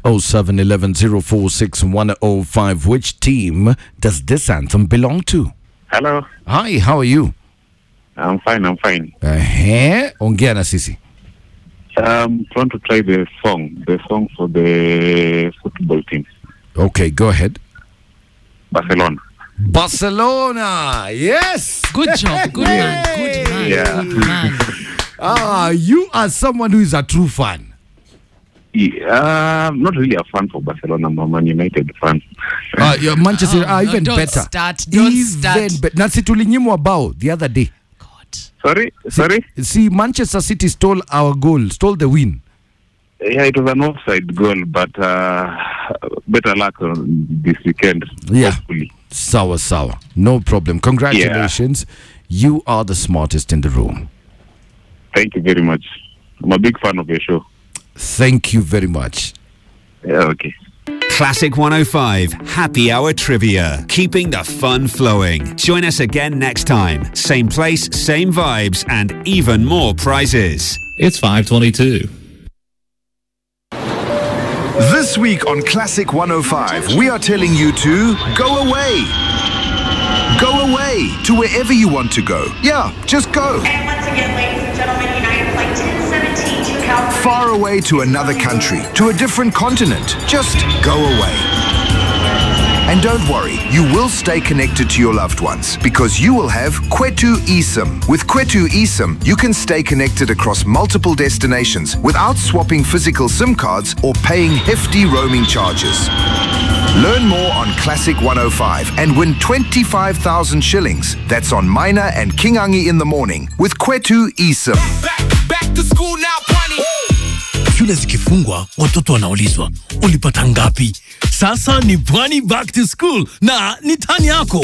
0711046105. Which team does this anthem belong to? Hello. Hi, how are you? I'm fine. Ongea na sisi. Trying to try the song for the football team. Okay, go ahead. Barcelona. Yes. Good job. Good man. Yeah. Good man. You are someone who is a true fan. Yeah, not really a fan for Barcelona. I'm a Man United fan. Your Manchester are even don't better. Don't even start. Nasi tulinyimwa bao the other day. God. Sorry? See, Manchester City stole the win. Yeah, it was an offside goal, but better luck on this weekend. Yeah. Hopefully. Sawa. No problem. Congratulations. Yeah. You are the smartest in the room. Thank you very much. I'm a big fan of your show. Thank you very much. Yeah, okay. Classic 105 Happy Hour Trivia. Keeping the fun flowing. Join us again next time. Same place, same vibes, and even more prizes. It's 5:22. This week on Classic 105, we are telling you to go away. Go away to wherever you want to go. Yeah, just go. And once again, ladies and gentlemen, United Flight 1017 to California. Far away to another country, to a different continent. Just go away. And don't worry, you will stay connected to your loved ones because you will have Kwetu eSIM. With Kwetu eSIM, you can stay connected across multiple destinations without swapping physical SIM cards or paying hefty roaming charges. Learn more on Classic 105 and win 25,000 shillings. That's on Minor and Kingangi in the morning with Kwetu eSIM. Back to school now, Pwani. Shule zikifungwa, watoto wanaulizwa, ulipata ngapi? Sasa ni Pwani back to school na ni tani yako.